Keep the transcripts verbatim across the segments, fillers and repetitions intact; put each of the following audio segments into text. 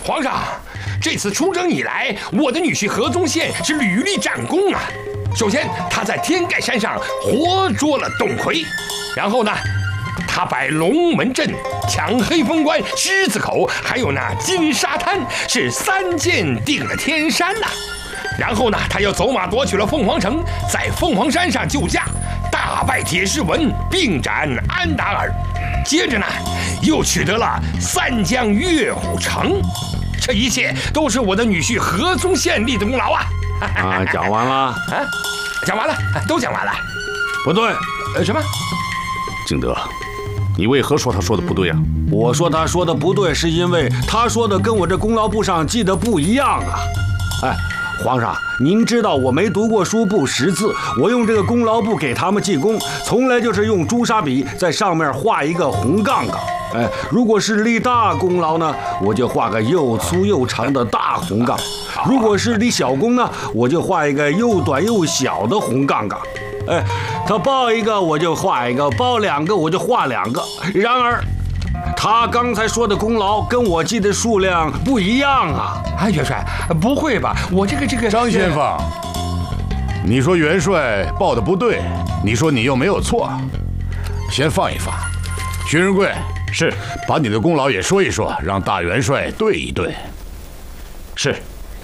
皇上，这次出征以来，我的女婿何宗宪是屡立战功啊。首先，他在天盖山上活捉了董魁，然后呢，他摆龙门阵、抢黑风关、狮子口，还有那金沙滩，是三箭定了天山呐、啊。然后呢，他又走马夺取了凤凰城，在凤凰山上救驾，大败铁士文，并斩安达尔。接着呢，又取得了三江月虎城。这一切都是我的女婿何宗宪立的功劳啊！ 啊，讲完了啊？ 讲完了，都讲完了。 不对， 呃，什么？ 敬德，你为何说他说的不对啊？我说他说的不对，是因为他说的跟我这功劳簿上记的不一样啊！哎，皇上，您知道我没读过书不识字，我用这个功劳簿给他们记功，从来就是用朱砂笔在上面画一个红杠杠。哎，如果是立大功劳呢，我就画个又粗又长的大红杠；如果是立小功呢，我就画一个又短又小的红杠杠。哎，他报一个我就画一个，报两个我就画两个。然而，他刚才说的功劳跟我记的数量不一样啊！ 啊，元帅，不会吧？我这个这个张先锋，你说元帅报的不对，你说你又没有错，先放一放。薛仁贵。 是， 把你的功劳也说一说，让大元帅对一对。 是。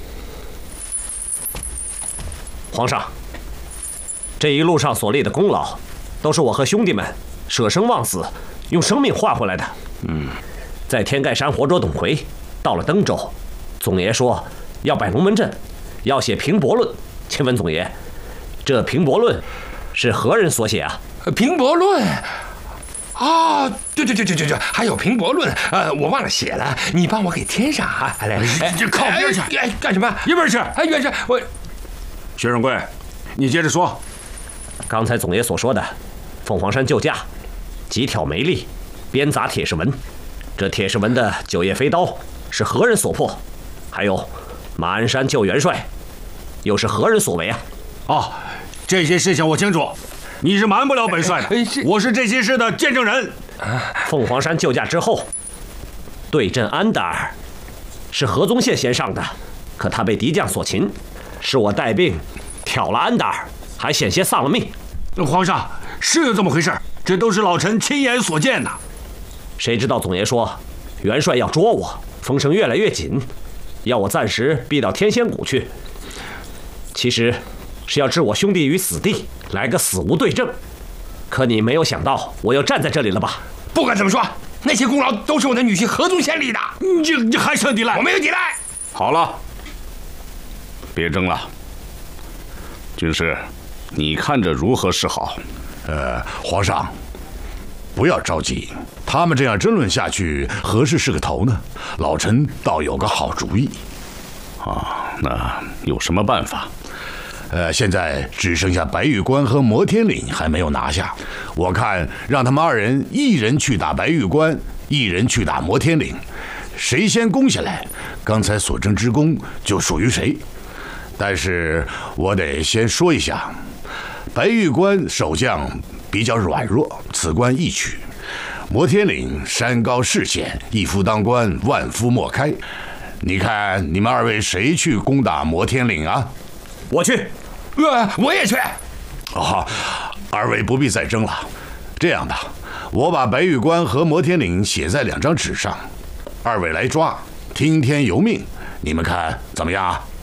皇上，这一路上所立的功劳，都是我和兄弟们舍生忘死，用生命换回来的。嗯，在天盖山活捉董魁，到了登州，总爷说要摆龙门阵，要写平伯论。请问总爷，这平伯论是何人所写啊？ 平伯论。啊，对对对对对对，还有平伯论，呃，我忘了写了，你帮我给添上啊！来， 哎，这靠边去！ 哎，干什么？ 一边去！ 哎，元帅，我， 薛仁贵，你接着说。 刚才总爷所说的，凤凰山救驾，急挑梅笠，鞭砸铁士文，这铁士文的九叶飞刀是何人所破？还有马鞍山救元帅，又是何人所为啊？ 哦，这些事情我清楚。你是瞒不了本帅的，我是这些事的见证人。 凤凰山救驾之后，对阵安达尔，是何宗宪先上的，可他被敌将所擒，是我带兵挑了安达尔，还险些丧了命。 皇上，是有这么回事，这都是老臣亲眼所见的。 谁知道总爷说元帅要捉我，风声越来越紧，要我暂时避到天仙谷去，其实是要置我兄弟于死地，来个死无对证。可你没有想到我又站在这里了吧？ 不管怎么说，那些功劳都是我的女婿何宗宪立的。 你这你还想抵赖？ 我没有抵赖。 好了，别争了。军师，你看着如何是好？呃，皇上，不要着急，他们这样争论下去，何事是个头呢？老臣倒有个好主意。啊，那有什么办法？呃，现在只剩下白玉关和摩天岭还没有拿下，我看让他们二人一人去打白玉关，一人去打摩天岭，谁先攻下来，刚才所争之功就属于谁。但是我得先说一下，白玉关守将比较软弱，此关易取；摩天岭山高势险，一夫当关，万夫莫开。你看你们二位谁去攻打摩天岭啊？ 我去。 呃，我也去。 哦，二位不必再争了。这样吧，我把白玉关和摩天岭写在两张纸上，二位来抓，听天由命。你们看怎么样啊？